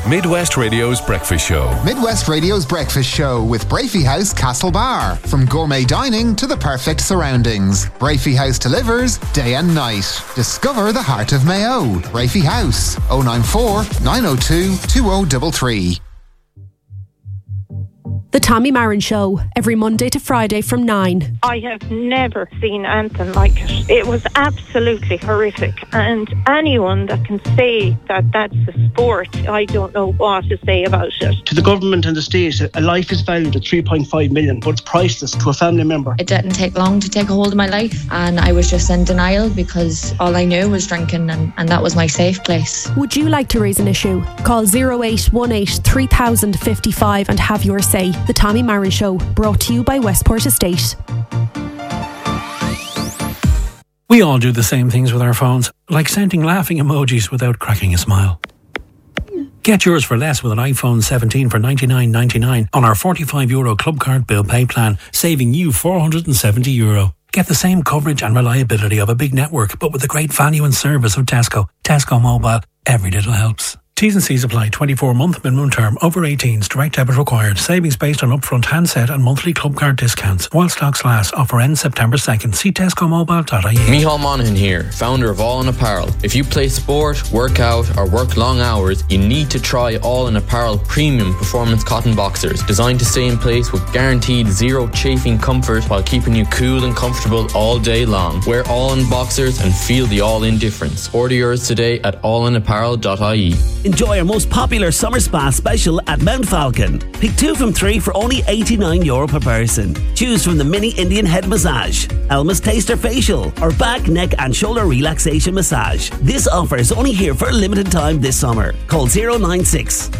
Midwest Radio's Breakfast Show. Midwest Radio's Breakfast Show with Brafey House Castlebar. From gourmet dining to the perfect surroundings, Brafey House delivers day and night. Discover the heart of Mayo. Brafey House, 094 902 2033. The Tommy Marin Show, every Monday to Friday from 9. I have never seen anything like it. It was absolutely horrific. And anyone that can say that that's a sport, I don't know what to say about it. To the government and the state, a life is valued at 3.5 million, but it's priceless to a family member. It didn't take long to take a hold of my life, and I was just in denial because all I knew was drinking, and that was my safe place. Would you like to raise an issue? Call 0818 3055 and have your say. The Tommy Marin Show, brought to you by Westport Estate. We all do the same things with our phones, like sending laughing emojis without cracking a smile. Get yours for less with an iPhone 17 for €99.99 on our €45 Club Card Bill Pay plan, saving you €470. Get the same coverage and reliability of a big network, but with the great value and service of Tesco. Tesco Mobile. Every little helps. T's and C's apply. 24-month minimum term. Over 18s. Direct debit required. Savings based on upfront handset and monthly club card discounts. While stocks last. Offer ends September 2nd. See tescomobile.ie. Micheál Monaghan here, founder of All In Apparel. If you play sport, work out or work long hours, you need to try All In Apparel premium performance cotton boxers, designed to stay in place with guaranteed zero chafing comfort while keeping you cool and comfortable all day long. Wear All In boxers and feel the All In difference. Order yours today at allinapparel.ie. Enjoy our most popular summer spa special at Mount Falcon. Pick 2 from 3 for only €89 per person. Choose from the mini Indian head massage, Elma's Taster facial, or back, neck and shoulder relaxation massage. This offer is only here for a limited time this summer. Call 096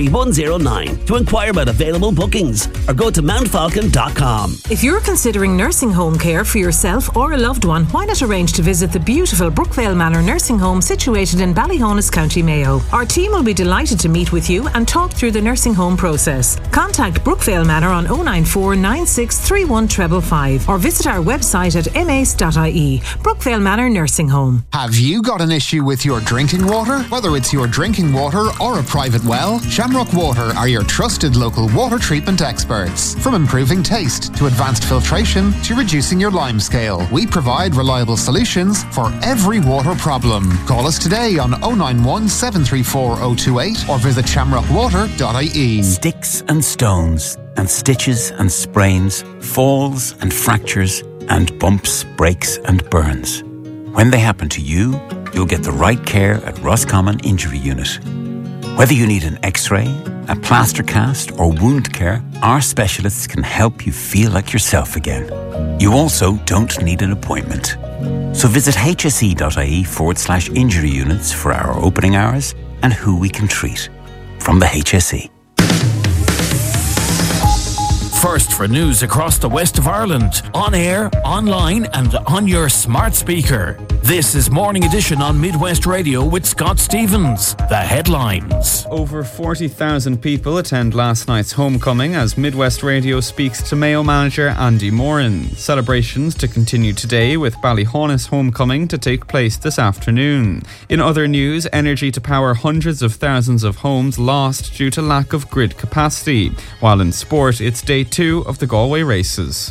23109 to inquire about available bookings or go to mountfalcon.com. If you're considering nursing home care for yourself or a loved one, why not arrange to visit the beautiful Brookvale Manor Nursing Home situated in Ballyhonus, County Mayo. Our team will be delighted to meet with you and talk through the nursing home process. Contact Brookvale Manor on 094 9631 555 or visit our website at mace.ie. Brookvale Manor Nursing Home. Have you got an issue with your drinking water? Whether it's your drinking water or a private well, Shamrock Water are your trusted local water treatment experts. From improving taste to advanced filtration to reducing your lime scale, we provide reliable solutions for every water problem. Call us today on 091 734 028 or visit shamrockwater.ie. Sticks and stones and stitches and sprains, falls and fractures and bumps, breaks and burns. When they happen to you, you'll get the right care at Roscommon Injury Unit. Whether you need an x-ray, a plaster cast or wound care, our specialists can help you feel like yourself again. You also don't need an appointment. So visit hse.ie/injury units for our opening hours and who we can treat. From the HSE. First for news across the west of Ireland, on air, online and on your smart speaker. This is Morning Edition on Midwest Radio with Scott Stevens. The headlines. Over 40,000 people attend last night's homecoming as Midwest Radio speaks to Mayo manager Andy Moran. Celebrations to continue today with Ballyhonus homecoming to take place this afternoon. In other news, energy to power hundreds of thousands of homes lost due to lack of grid capacity. While in sport, it's day 2 of the Galway races.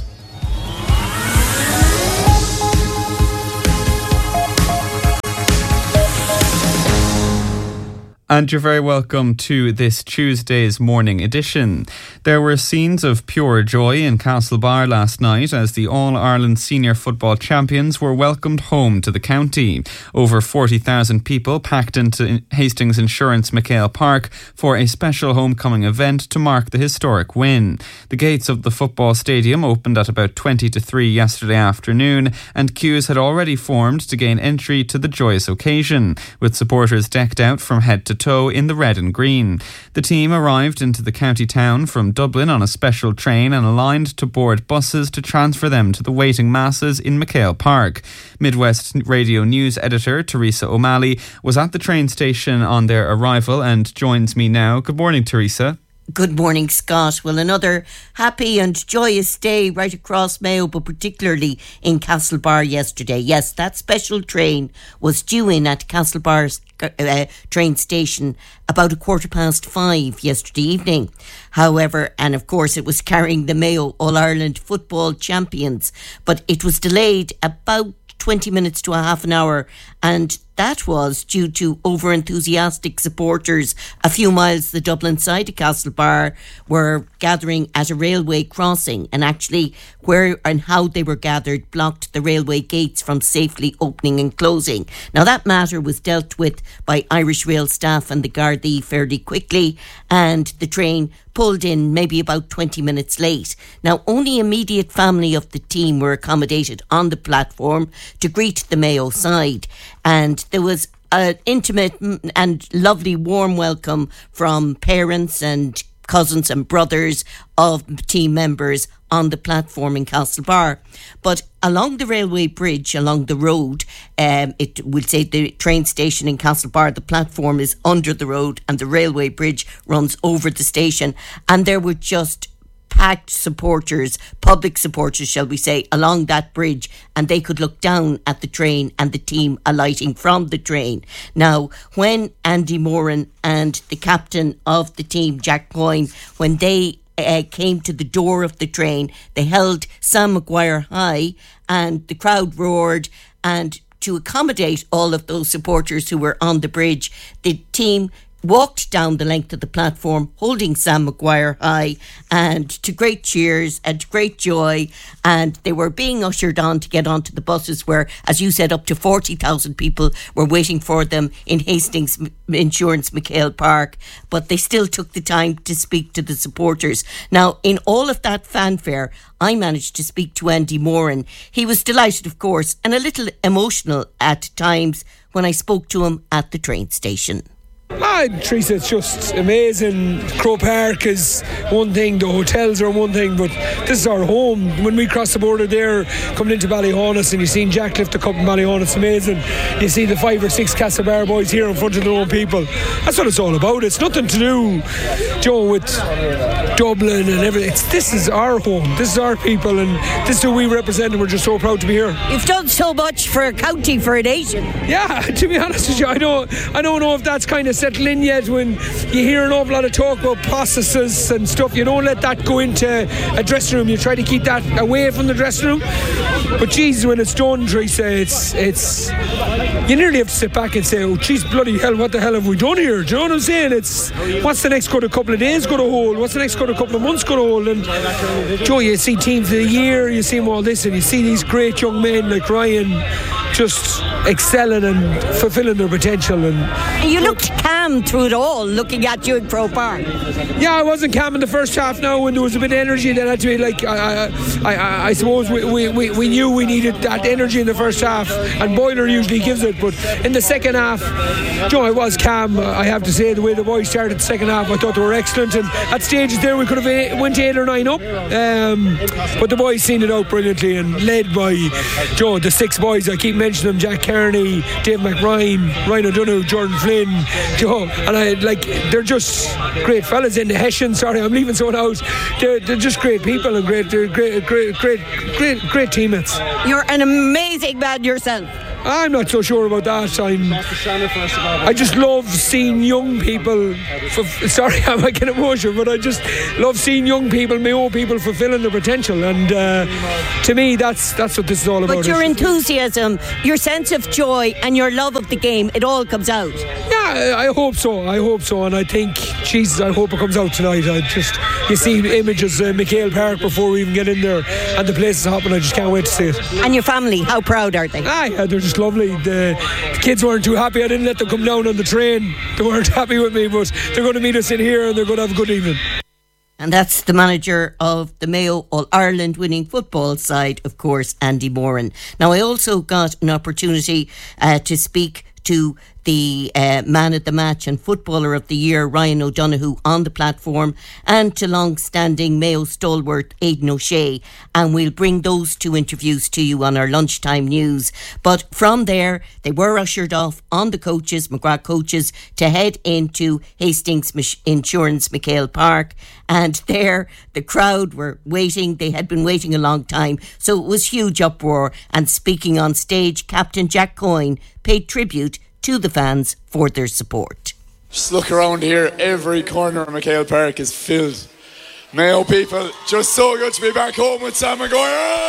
And you're very welcome to this Tuesday's morning edition. There were scenes of pure joy in Castlebar last night as the All-Ireland Senior Football Champions were welcomed home to the county. Over 40,000 people packed into Hastings Insurance Micheál Park for a special homecoming event to mark the historic win. The gates of the football stadium opened at about 20 to 3 yesterday afternoon, and queues had already formed to gain entry to the joyous occasion, with supporters decked out from head to toe in the red and green. The team arrived into the county town from Dublin on a special train and aligned to board buses to transfer them to the waiting masses in Micheál Park. Midwest Radio News editor Teresa O'Malley was at the train station on their arrival and joins me now. Good morning, Teresa. Good morning, Scott. Well, another happy and joyous day right across Mayo, but particularly in Castlebar yesterday. Yes, that special train was due in at Castlebar's train station about 5:15 yesterday evening. However, and of course it was carrying the Mayo All-Ireland football champions, but it was delayed about 20 minutes to a half an hour, and that was due to over-enthusiastic supporters a few miles the Dublin side of Castlebar were gathering at a railway crossing, and actually where and how they were gathered blocked the railway gates from safely opening and closing. Now that matter was dealt with by Irish Rail staff and the Gardaí fairly quickly, and the train pulled in maybe about 20 minutes late. Now only immediate family of the team were accommodated on the platform to greet the Mayo side, and there was an intimate and lovely warm welcome from parents and cousins and brothers of team members on the platform in Castlebar. But along the railway bridge, along the road, it will say the train station in Castlebar, the platform is under the road and the railway bridge runs over the station, and there were just packed supporters, public supporters shall we say, along that bridge, and they could look down at the train and the team alighting from the train. Now, when Andy Moran and the captain of the team, Jack Coyne, when they came to the door of the train, they held Sam Maguire high and the crowd roared, and to accommodate all of those supporters who were on the bridge, the team walked down the length of the platform holding Sam Maguire high, and to great cheers and great joy, and they were being ushered on to get onto the buses where, as you said, up to 40,000 people were waiting for them in Hastings Insurance McHale Park, but they still took the time to speak to the supporters. Now, in all of that fanfare, I managed to speak to Andy Moran. He was delighted, of course, and a little emotional at times when I spoke to him at the train station. Teresa, it's just amazing. Croke Park is one thing, the hotels are one thing, but this is our home. When we cross the border there, coming into Ballyhonus, and you seen Jack lift the cup in Ballyhonus, it's amazing. You see the 5 or 6 Castlebar boys here in front of their own people. That's what it's all about. It's nothing to do, Joe, with Dublin and everything. This is our home. This is our people, and this is who we represent, and we're just so proud to be here. You've done so much for a county, for a nation. Yeah, to be honest with you, I don't know if that's kind of settled in yet. When you hear an awful lot of talk about processes and stuff, you don't let that go into a dressing room. You try to keep that away from the dressing room. But geez, when it's done, Teresa, it's you nearly have to sit back and say, oh geez, bloody hell, what the hell have we done here? Do you know what I'm saying? It's what's the next couple of days going to hold? What's the next couple of months going to hold? And Joe, you see teams of the year, you see them all this, and you see these great young men like Ryan just excelling and fulfilling their potential. And you looked calm through it all, looking at you in Croke Park. Yeah, I wasn't calm in the first half now when there was a bit of energy that had to be like, I suppose we knew we needed that energy in the first half, and Boiler usually gives it, but in the second half, Joe, I was calm. I have to say, the way the boys started the second half, I thought they were excellent, and at stages there we could have went 8 or 9 up, but the boys seen it out brilliantly, and led by Joe, the 6 boys, I keep mentioning them: Jack Kearney, Dave McRyan, Ryan O'Donoghue, Jordan Flynn, Joe, and they're just great fellas. In the Hessian, sorry, I'm leaving someone out. They're just great people and great teammates. You're an amazing man yourself. I'm not so sure about that. I just love seeing young people. Sorry, I might get emotional, but I just love seeing young people, Mayo people, fulfilling their potential. And to me, that's what this is all about. But your enthusiasm, your sense of joy, and your love of the game, it all comes out. Yeah, I hope so. And I think, Jesus, I hope it comes out tonight. You see images of McHale Park before we even get in there, and the place is hopping. I just can't wait to see it. And your family, how proud are they? Yeah, they're just lovely. The kids weren't too happy. I didn't let them come down on the train. They weren't happy with me, but they're going to meet us in here and they're going to have a good evening. And that's the manager of the Mayo All-Ireland winning football side, of course, Andy Moran. Now, I also got an opportunity to speak to the man of the match and footballer of the year, Ryan O'Donoghue, on the platform, and to long-standing Mayo stalwart Aidan O'Shea. And we'll bring those two interviews to you on our lunchtime news. But from there, they were ushered off on the coaches, McGrath coaches, to head into Hastings Insurance McHale Park. And there, the crowd were waiting. They had been waiting a long time. So it was huge uproar. And speaking on stage, Captain Jack Coyne paid tribute to the fans for their support. Just look around here, every corner of McHale Park is filled. Mayo people, just so good to be back home with Sam Maguire.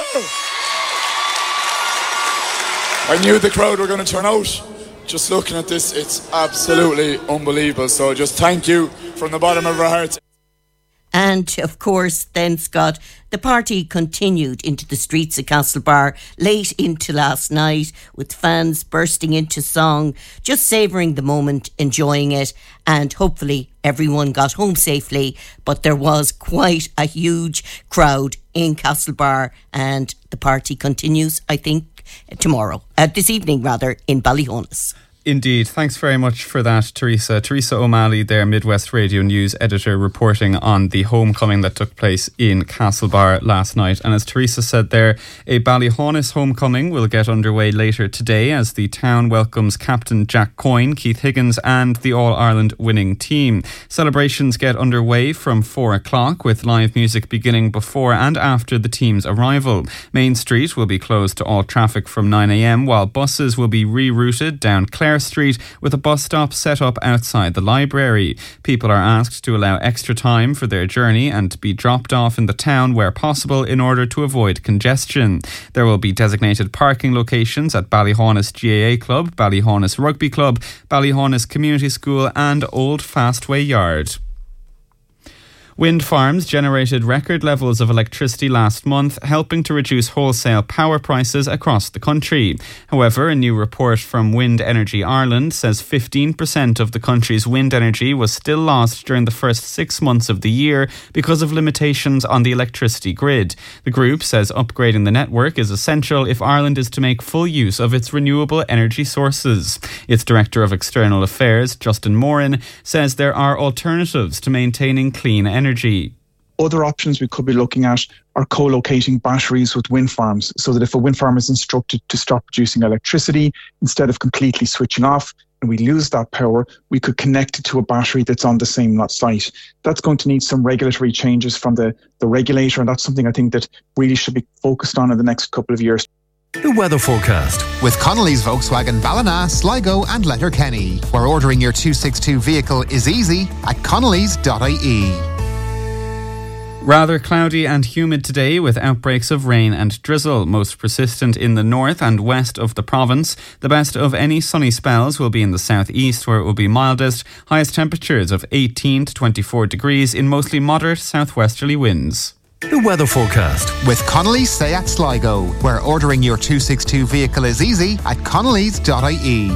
I knew the crowd were going to turn out. Just looking at this, it's absolutely unbelievable. So just thank you from the bottom of our hearts. And, of course, then, Scott, the party continued into the streets of Castlebar late into last night, with fans bursting into song, just savouring the moment, enjoying it, and hopefully everyone got home safely. But there was quite a huge crowd in Castlebar, and the party continues, I think, this evening, in Ballyhonus. Indeed. Thanks very much for that, Teresa. Teresa O'Malley there, Midwest Radio News editor, reporting on the homecoming that took place in Castlebar last night. And as Teresa said there, a Ballyhonus homecoming will get underway later today as the town welcomes Captain Jack Coyne, Keith Higgins and the All-Ireland winning team. Celebrations get underway from 4 o'clock with live music beginning before and after the team's arrival. Main Street will be closed to all traffic from 9 a.m, while buses will be rerouted down Clare Street with a bus stop set up outside the library. People are asked to allow extra time for their journey and be dropped off in the town where possible in order to avoid congestion. There will be designated parking locations at Ballyhonus GAA Club, Ballyhonus Rugby Club, Ballyhonus Community School and Old Fastway Yard. Wind farms generated record levels of electricity last month, helping to reduce wholesale power prices across the country. However, a new report from Wind Energy Ireland says 15% of the country's wind energy was still lost during the first 6 months of the year because of limitations on the electricity grid. The group says upgrading the network is essential if Ireland is to make full use of its renewable energy sources. Its Director of External Affairs, Justin Moran, says there are alternatives to maintaining clean energy. Other options we could be looking at are co-locating batteries with wind farms, so that if a wind farm is instructed to stop producing electricity, instead of completely switching off and we lose that power, we could connect it to a battery that's on the same site. That's going to need some regulatory changes from the regulator, and that's something I think that really should be focused on in the next couple of years. The weather forecast with Connolly's Volkswagen Ballina, Sligo and Letterkenny, where ordering your 262 vehicle is easy at connellys.ie. Rather cloudy and humid today with outbreaks of rain and drizzle, most persistent in the north and west of the province. The best of any sunny spells will be in the southeast, where it will be mildest. Highest temperatures of 18 to 24 degrees in mostly moderate southwesterly winds. The weather forecast with Connolly's Seat Sligo, where ordering your 262 vehicle is easy at connellys.ie.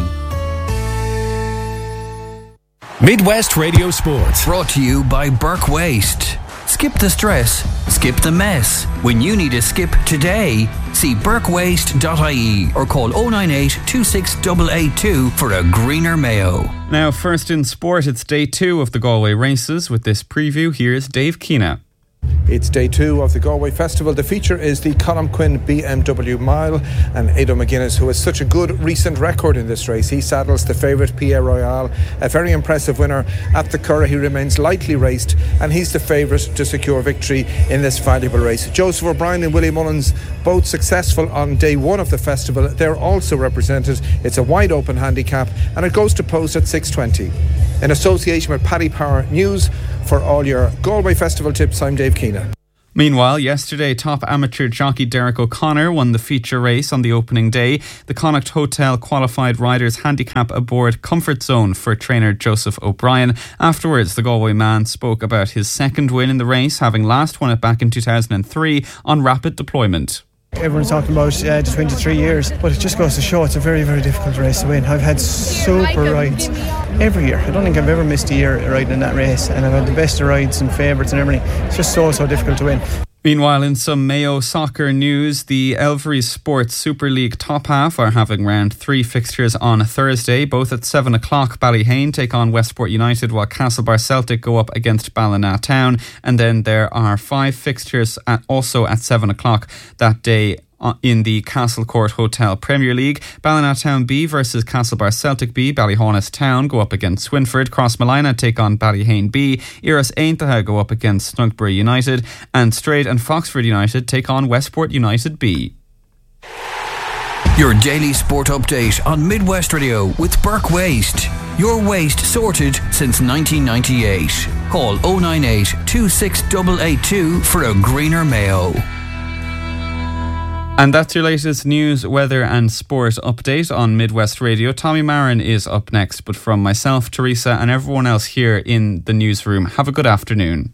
Midwest Radio Sports, brought to you by Burke Waste. Skip the stress, skip the mess. When you need a skip today, see burkewaste.ie or call 098 26882 for a greener Mayo. Now, first in sport, it's day 2 of the Galway races. With this preview, here's Dave Keena. It's day 2 of the Galway Festival. The feature is the Colm Quinn BMW Mile, and Aidan McGuinness, who has such a good recent record in this race. He saddles the favourite Pierre Royale, a very impressive winner at the Curragh. He remains lightly raced, and he's the favourite to secure victory in this valuable race. Joseph O'Brien and Willie Mullins, both successful on day 1 of the festival. They're also represented. It's a wide open handicap, and it goes to post at 6:20. In association with Paddy Power News, for all your Galway Festival tips, I'm Dave Keena. Meanwhile, yesterday, top amateur jockey Derek O'Connor won the feature race on the opening day. The Connacht Hotel qualified riders handicap aboard Comfort Zone for trainer Joseph O'Brien. Afterwards, the Galway man spoke about his second win in the race, having last won it back in 2003 on rapid deployment. Everyone's talking about the 23 years, but it just goes to show it's a very, very difficult race to win. I've had super rides every year. I don't think I've ever missed a year riding in that race, and I've had the best of rides and favourites and everything. It's just so difficult to win. Meanwhile, in some Mayo soccer news, the Elvery Sports Super League top half are having round 3 fixtures on Thursday. Both at 7 o'clock, Ballyhane take on Westport United, while Castlebar Celtic go up against Ballina Town. And then there are 5 fixtures also at 7 o'clock that day in the Castle Court Hotel Premier League. Ballina Town B versus Castlebar Celtic B. Ballyhaunis Town go up against Swinford. Crossmolina take on Ballyhane B. Iras Aintaha go up against Snuggbury United. And Straight and Foxford United take on Westport United B. Your daily sport update on Midwest Radio with Burke Waste. Your waste sorted since 1998. Call 098 26882 for a greener Mayo. And that's your latest news, weather and sport update on Midwest Radio. Tommy Marin is up next, but from myself, Teresa, and everyone else here in the newsroom, have a good afternoon.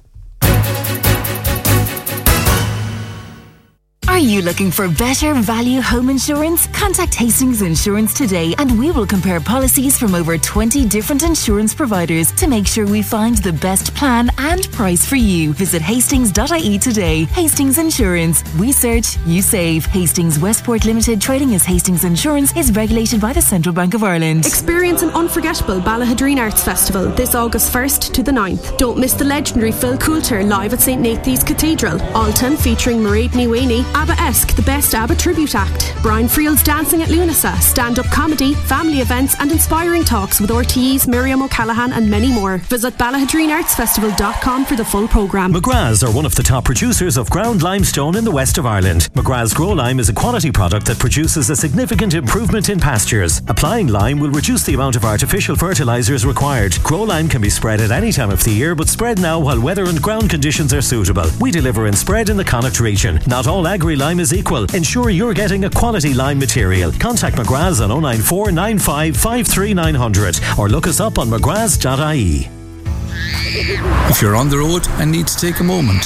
Are you looking for better value home insurance? Contact Hastings Insurance today and we will compare policies from over 20 different insurance providers to make sure we find the best plan and price for you. Visit hastings.ie today. Hastings Insurance. We search, you save. Hastings Westport Limited, trading as Hastings Insurance, is regulated by the Central Bank of Ireland. Experience an unforgettable Ballahadreen Arts Festival this August 1st to the 9th. Don't miss the legendary Phil Coulter live at St. Nathan's Cathedral. Alton featuring Mairead Niwani, ABBA-esque, the best ABBA tribute act. Brian Friel's Dancing at Lunasa, stand-up comedy, family events and inspiring talks with RTE's Miriam O'Callaghan and many more. Visit BallahadreenArtsFestival.com for the full programme. McGrath's are one of the top producers of ground limestone in the west of Ireland. McGrath's Grow Lime is a quality product that produces a significant improvement in pastures. Applying lime will reduce the amount of artificial fertilisers required. Grow Lime can be spread at any time of the year, but spread now while weather and ground conditions are suitable. We deliver in spread in the Connacht region. Not all agri-lime is equal. Ensure you're getting a quality lime material. Contact McGrath's on 094 95 53 900 or look us up on mcgraths.ie. If you're on the road and need to take a moment.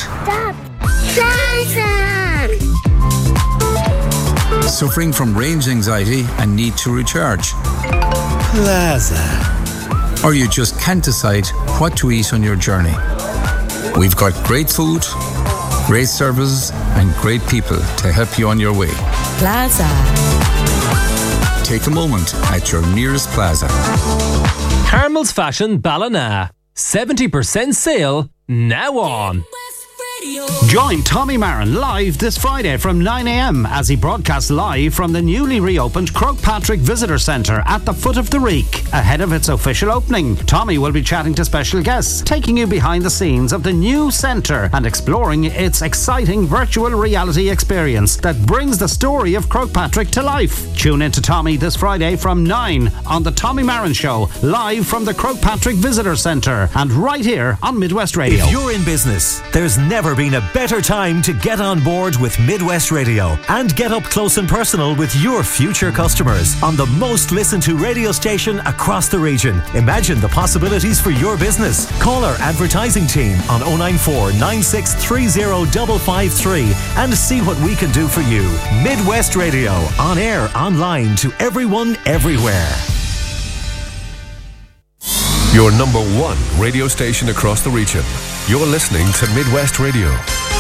Suffering from range anxiety and need to recharge. Plaza. Or you just can't decide what to eat on your journey. We've got great food, great services and great people to help you on your way. Plaza. Take a moment at your nearest Plaza. Carmel's Fashion Ballina. 70% sale now on. Join Tommy Marin live this Friday from 9am as he broadcasts live from the newly reopened Croagh-Patrick Visitor Centre at the foot of the Reek. Ahead of its official opening, Tommy will be chatting to special guests, taking you behind the scenes of the new centre and exploring its exciting virtual reality experience that brings the story of Croagh-Patrick to life. Tune in to Tommy this Friday from 9 on the Tommy Marin Show, live from the Croagh-Patrick Visitor Centre and right here on Midwest Radio. If you're in business, there's never been a better time to get on board with Midwest Radio and get up close and personal with your future customers on the most listened to radio station across the region. Imagine the possibilities for your business. Call our advertising team on 094 9630 553 and see what we can do for you. Midwest Radio, on air, online, to everyone, everywhere. Your number one radio station across the region. You're listening to Midwest Radio.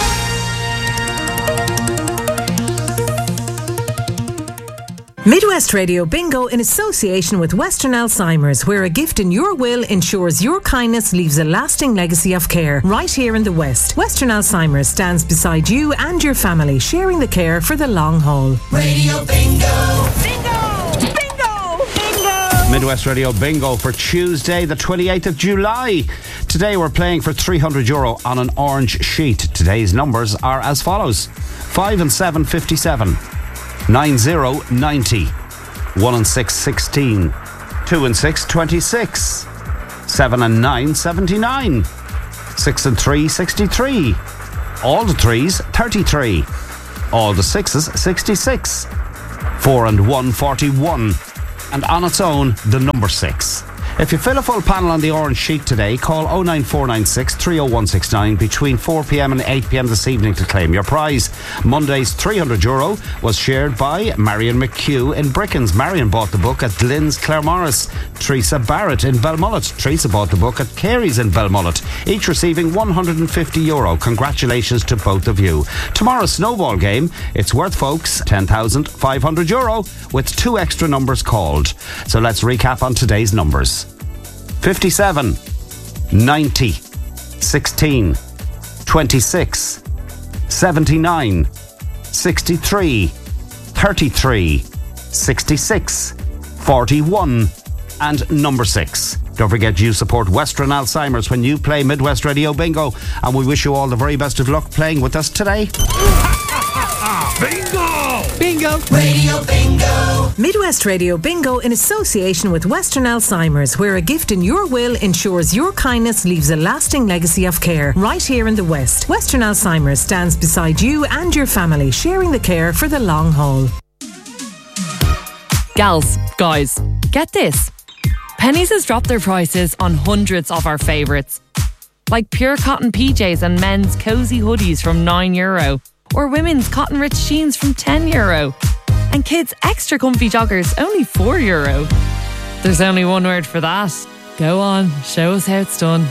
Midwest Radio Bingo in association with Western Alzheimer's, where a gift in your will ensures your kindness leaves a lasting legacy of care right here in the West. Western Alzheimer's stands beside you and your family, sharing the care for the long haul. Radio Bingo! Midwest Radio Bingo for Tuesday the 28th of July. Today we're playing for €300 on an orange sheet. Today's numbers are as follows: 5 and 7, 57. 9 0, 90. 1 and 6, 16. 2 and 6, 26. 7 and 9, 79. 6 and 3, 63. All the 3s, 33. All the 6s, 66. 4 and 1, 41. And on its own, the number 6. If you fill a full panel on the orange sheet today, call 09496 30169 between 4pm and 8pm this evening to claim your prize. Monday's €300 was shared by Marion McHugh in Brickens. Marion bought the book at Glyn's Claremorris. Teresa Barrett in Belmullet. Teresa bought the book at Carey's in Belmullet, each receiving €150. Congratulations to both of you. Tomorrow's snowball game, it's worth, folks, €10,500 with 2 extra numbers called. So let's recap on today's numbers. 57, 90, 16, 26, 79, 63, 33, 66, 41 and number 6. Don't forget you support Western Alzheimer's when you play Midwest Radio Bingo, and we wish you all the very best of luck playing with us today. Bingo! Bingo! Radio Bingo! Midwest Radio Bingo in association with Western Alzheimer's, where a gift in your will ensures your kindness leaves a lasting legacy of care right here in the West. Western Alzheimer's stands beside you and your family, sharing the care for the long haul. Gals, guys, get this. Penneys has dropped their prices on hundreds of our favourites, like pure cotton PJs and men's cosy hoodies from €9, or women's cotton rich jeans from €10, and kids' extra comfy joggers only €4. There's only one word for that. Go on, show us how it's done.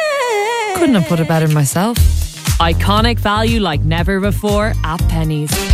Iconic! Couldn't have put it better myself. Iconic value like never before at Penneys.